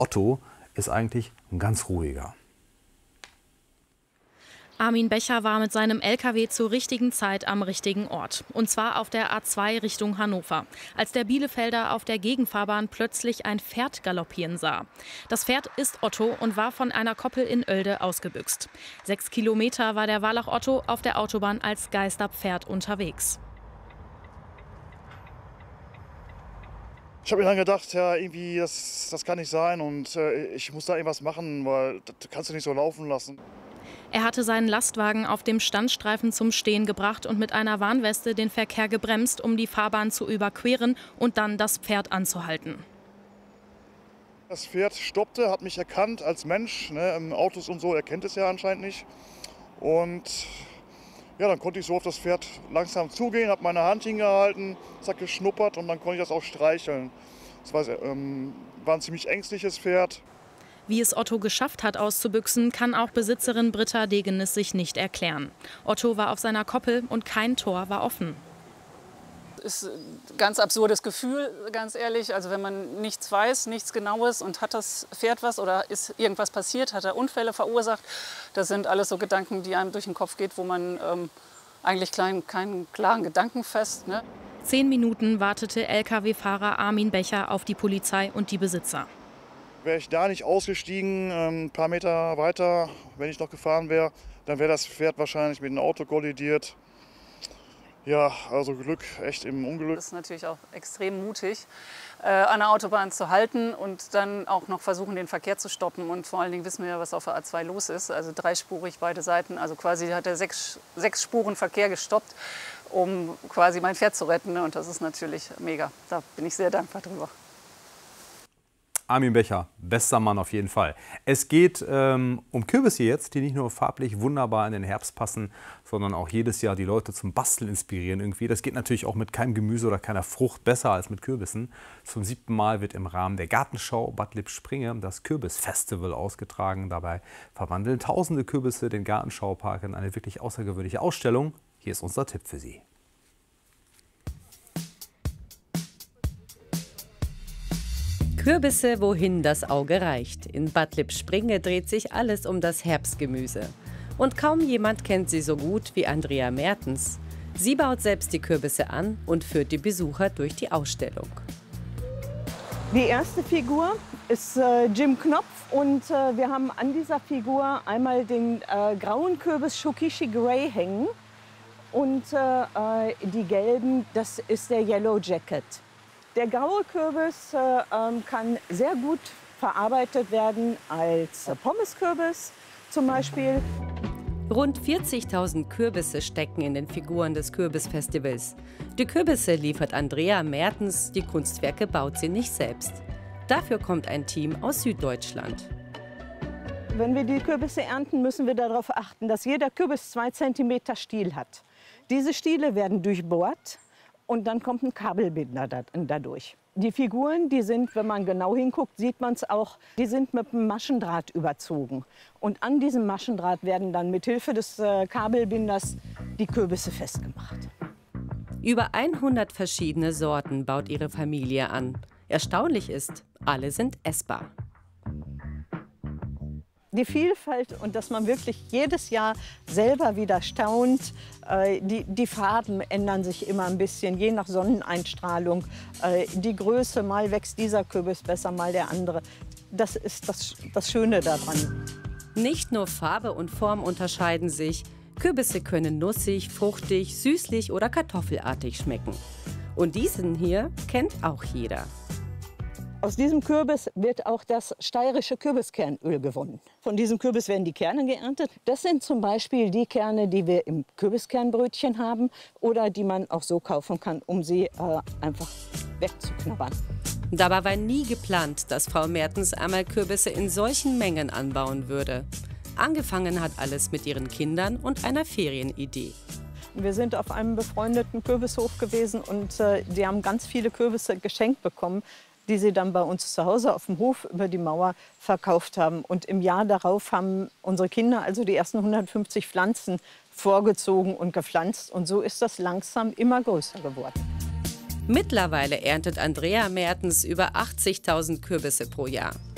Otto ist eigentlich ein ganz ruhiger. Armin Becher war mit seinem LKW zur richtigen Zeit am richtigen Ort. Und zwar auf der A2 Richtung Hannover, als der Bielefelder auf der Gegenfahrbahn plötzlich ein Pferd galoppieren sah. Das Pferd ist Otto und war von einer Koppel in Oelde ausgebüxt. 6 Kilometer war der Wallach Otto auf der Autobahn als Geisterpferd unterwegs. Ich habe mir dann gedacht, ja, irgendwie, das kann nicht sein und ich muss da irgendwas machen, weil das kannst du nicht so laufen lassen. Er hatte seinen Lastwagen auf dem Standstreifen zum Stehen gebracht und mit einer Warnweste den Verkehr gebremst, um die Fahrbahn zu überqueren und dann das Pferd anzuhalten. Das Pferd stoppte, hat mich erkannt als Mensch, ne, Autos und so, er kennt es ja anscheinend nicht. Und ja, dann konnte ich so auf das Pferd langsam zugehen, habe meine Hand hingehalten, zack, geschnuppert und dann konnte ich das auch streicheln. Das war ein ziemlich ängstliches Pferd. Wie es Otto geschafft hat auszubüchsen, kann auch Besitzerin Britta Degenis sich nicht erklären. Otto war auf seiner Koppel und kein Tor war offen. Ist ein ganz absurdes Gefühl, ganz ehrlich. Also wenn man nichts weiß, nichts Genaues und hat das Pferd was oder ist irgendwas passiert, hat er Unfälle verursacht. Das sind alles so Gedanken, die einem durch den Kopf geht, wo man eigentlich keinen klaren Gedanken fasst. Ne? 10 Minuten wartete Lkw-Fahrer Armin Becher auf die Polizei und die Besitzer. Wäre ich da nicht ausgestiegen, ein paar Meter weiter, wenn ich noch gefahren wäre, dann wäre das Pferd wahrscheinlich mit dem Auto kollidiert. Ja, also Glück, echt im Unglück. Das ist natürlich auch extrem mutig, an der Autobahn zu halten und dann auch noch versuchen, den Verkehr zu stoppen. Und vor allen Dingen wissen wir ja, was auf der A2 los ist. Also dreispurig beide Seiten. Also quasi hat er sechs Spuren Verkehr gestoppt, um quasi mein Pferd zu retten. Und das ist natürlich mega. Da bin ich sehr dankbar drüber. Armin Becher, bester Mann auf jeden Fall. Es geht um Kürbisse jetzt, die nicht nur farblich wunderbar in den Herbst passen, sondern auch jedes Jahr die Leute zum Basteln inspirieren irgendwie. Das geht natürlich auch mit keinem Gemüse oder keiner Frucht besser als mit Kürbissen. Zum 7. Mal wird im Rahmen der Gartenschau Bad Lippspringe das Kürbisfestival ausgetragen. Dabei verwandeln tausende Kürbisse den Gartenschaupark in eine wirklich außergewöhnliche Ausstellung. Hier ist unser Tipp für Sie. Kürbisse, wohin das Auge reicht. In Bad Lippspringe dreht sich alles um das Herbstgemüse. Und kaum jemand kennt sie so gut wie Andrea Mertens. Sie baut selbst die Kürbisse an und führt die Besucher durch die Ausstellung. Die erste Figur ist Jim Knopf und wir haben an dieser Figur einmal den grauen Kürbis Shokichi Grey hängen und die gelben, das ist der Yellow Jacket. Der graue Kürbis kann sehr gut verarbeitet werden als Pommeskürbis zum Beispiel. Rund 40.000 Kürbisse stecken in den Figuren des Kürbisfestivals. Die Kürbisse liefert Andrea Mertens, die Kunstwerke baut sie nicht selbst. Dafür kommt ein Team aus Süddeutschland. Wenn wir die Kürbisse ernten, müssen wir darauf achten, dass jeder Kürbis 2 cm Stiel hat. Diese Stiele werden durchbohrt. Und dann kommt ein Kabelbinder dadurch. Die Figuren, die sind, wenn man genau hinguckt, sieht man es auch, die sind mit einem Maschendraht überzogen. Und an diesem Maschendraht werden dann mit Hilfe des Kabelbinders die Kürbisse festgemacht. Über 100 verschiedene Sorten baut ihre Familie an. Erstaunlich ist, alle sind essbar. Die Vielfalt und dass man wirklich jedes Jahr selber wieder staunt. Die Farben ändern sich immer ein bisschen, je nach Sonneneinstrahlung. Die Größe, mal wächst dieser Kürbis besser, mal der andere. Das ist das Schöne daran. Nicht nur Farbe und Form unterscheiden sich. Kürbisse können nussig, fruchtig, süßlich oder kartoffelartig schmecken. Und diesen hier kennt auch jeder. Aus diesem Kürbis wird auch das steirische Kürbiskernöl gewonnen. Von diesem Kürbis werden die Kerne geerntet. Das sind zum Beispiel die Kerne, die wir im Kürbiskernbrötchen haben oder die man auch so kaufen kann, um sie einfach wegzuknabbern. Dabei war nie geplant, dass Frau Mertens einmal Kürbisse in solchen Mengen anbauen würde. Angefangen hat alles mit ihren Kindern und einer Ferienidee. Wir sind auf einem befreundeten Kürbishof gewesen und die haben ganz viele Kürbisse geschenkt bekommen, die sie dann bei uns zu Hause auf dem Hof über die Mauer verkauft haben. Und im Jahr darauf haben unsere Kinder also die ersten 150 Pflanzen vorgezogen und gepflanzt. Und so ist das langsam immer größer geworden. Mittlerweile erntet Andrea Mertens über 80.000 Kürbisse pro Jahr.